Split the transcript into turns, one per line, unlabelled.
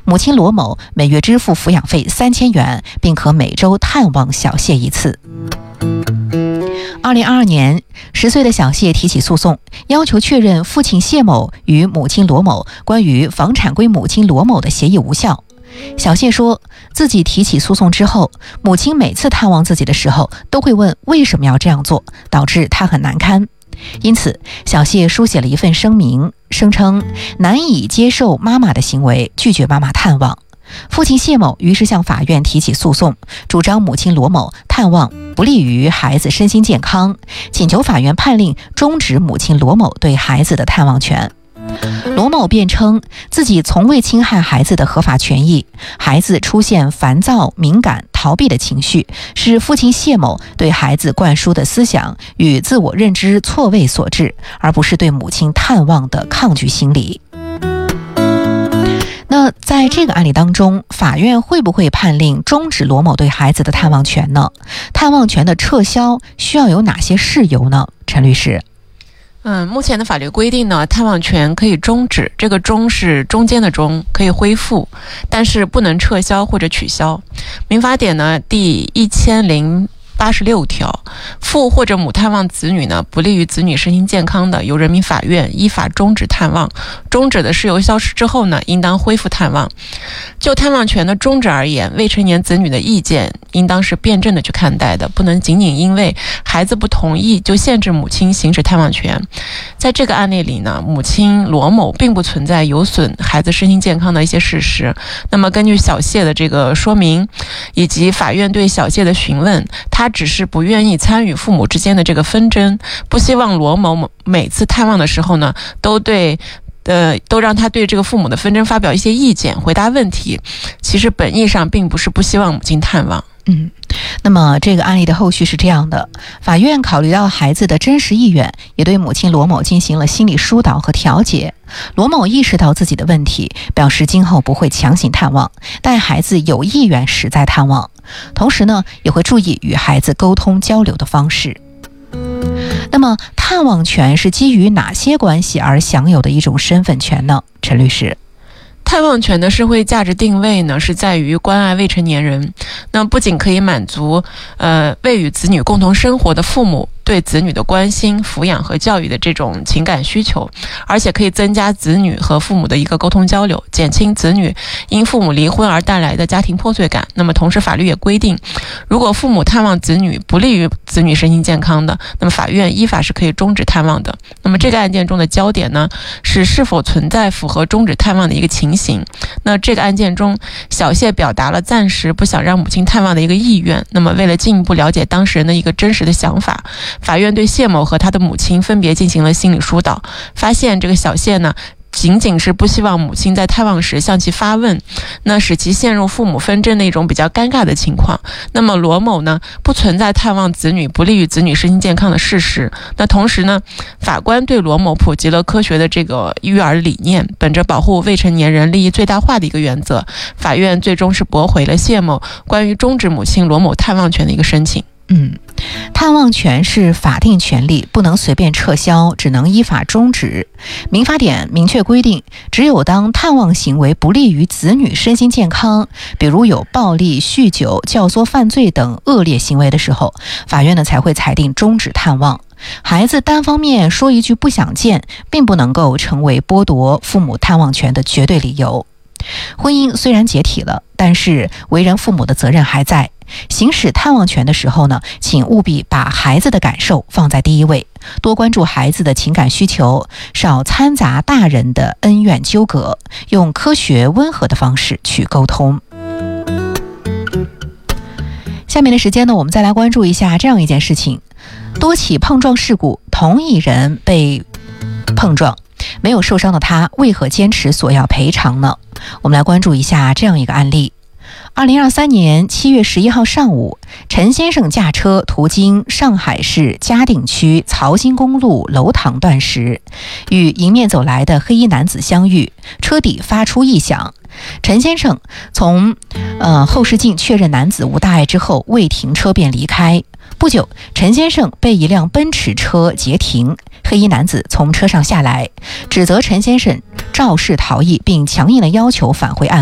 母亲罗某每月支付抚养费3000元，并可每周探望小谢一次。2022年，10岁的小谢提起诉讼，要求确认父亲谢某与母亲罗某关于房产归母亲罗某的协议无效。小谢说，自己提起诉讼之后，母亲每次探望自己的时候都会问为什么要这样做，导致他很难堪。因此，小谢书写了一份声明，声称难以接受妈妈的行为，拒绝妈妈探望。父亲谢某于是向法院提起诉讼，主张母亲罗某探望不利于孩子身心健康，请求法院判令终止母亲罗某对孩子的探望权。罗某辩称自己从未侵害孩子的合法权益，孩子出现烦躁、敏感、逃避的情绪，是父亲谢某对孩子灌输的思想与自我认知错位所致，而不是对母亲探望的抗拒心理。那在这个案例当中，法院会不会判令终止罗某对孩子的探望权呢？探望权的撤销需要有哪些事由呢？陈律师。
目前的法律规定呢，探望权可以终止，这个终是中间的终，可以恢复，但是不能撤销或者取消。民法典呢第1086条，父或者母探望子女呢，不利于子女身心健康的，由人民法院依法终止探望。终止的事由消失之后呢，应当恢复探望。就探望权的终止而言，未成年子女的意见应当是辩证的去看待的，不能仅仅因为孩子不同意就限制母亲行使探望权。在这个案例里呢，母亲罗某并不存在有损孩子身心健康的一些事实。那么根据小谢的这个说明，以及法院对小谢的询问，他只是不愿意参与父母之间的这个纷争，不希望罗某每次探望的时候呢，都让他对这个父母的纷争发表一些意见，回答问题。其实本意上并不是不希望母亲探望。
那么这个案例的后续是这样的，法院考虑到孩子的真实意愿，也对母亲罗某进行了心理疏导和调节。罗某意识到自己的问题，表示今后不会强行探望，待孩子有意愿时再探望。同时呢，也会注意与孩子沟通交流的方式。那么探望权是基于哪些关系而享有的一种身份权呢？陈律师。
探望权的社会价值定位呢，是在于关爱未成年人。那不仅可以满足未与子女共同生活的父母对子女的关心、抚养和教育的这种情感需求，而且可以增加子女和父母的一个沟通交流，减轻子女因父母离婚而带来的家庭破碎感。那么同时法律也规定，如果父母探望子女不利于子女身心健康的，那么法院依法是可以终止探望的。那么这个案件中的焦点呢，是否存在符合终止探望的一个情形。那这个案件中，小谢表达了暂时不想让母亲探望的一个意愿。那么为了进一步了解当事人的一个真实的想法，法院对谢某和他的母亲分别进行了心理疏导，发现这个小谢呢，仅仅是不希望母亲在探望时向其发问，那使其陷入父母纷争的一种比较尴尬的情况。那么罗某呢，不存在探望子女不利于子女身心健康的事实。那同时呢，法官对罗某普及了科学的这个育儿理念，本着保护未成年人利益最大化的一个原则，法院最终是驳回了谢某关于终止母亲罗某探望权的一个申请。
探望权是法定权利，不能随便撤销，只能依法终止。民法典明确规定，只有当探望行为不利于子女身心健康，比如有暴力、酗酒、教唆犯罪等恶劣行为的时候，法院呢才会裁定终止探望。孩子单方面说一句不想见，并不能够成为剥夺父母探望权的绝对理由。婚姻虽然解体了，但是为人父母的责任还在。行使探望权的时候呢，请务必把孩子的感受放在第一位，多关注孩子的情感需求，少掺杂大人的恩怨纠葛，用科学温和的方式去沟通。下面的时间呢，我们再来关注一下这样一件事情：多起碰撞事故，同一人被碰撞，没有受伤的他为何坚持索要赔偿呢？我们来关注一下这样一个案例。2023年7月11号上午，陈先生驾车途经上海市嘉定区曹新公路楼塘段时，与迎面走来的黑衣男子相遇，车底发出异响。陈先生从后视镜确认男子无大碍之后，未停车便离开。不久，陈先生被一辆奔驰车截停，黑衣男子从车上下来，指责陈先生肇事逃逸，并强硬的要求返回案